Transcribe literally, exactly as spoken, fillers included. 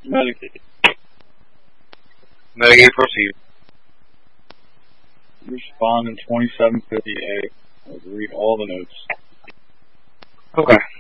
Medicaid. Medicaid, proceed. Respond in twenty-seven fifty A. I'll read all the notes. Okay.